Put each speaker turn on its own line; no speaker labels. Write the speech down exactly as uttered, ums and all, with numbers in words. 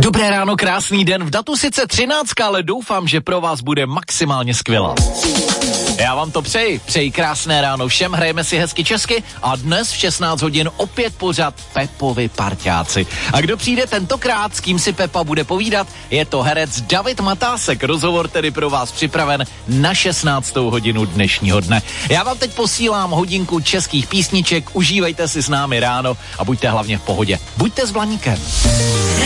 Dobré ráno, krásný den. V datu sice třináct, ale doufám, že pro vás bude maximálně skvělá. Já vám to přeji. Přeji krásné ráno všem, hrajeme si hezky česky a dnes v šestnáct hodin opět pořad Pepovi parťáci. A kdo přijde tentokrát, s kým si Pepa bude povídat, je to herec David Matásek. Rozhovor tedy pro vás připraven na šestnáctou hodinu dnešního dne. Já vám teď posílám hodinku českých písniček, užívejte si s námi ráno a buďte hlavně v pohodě. Buďte s Blaníkem.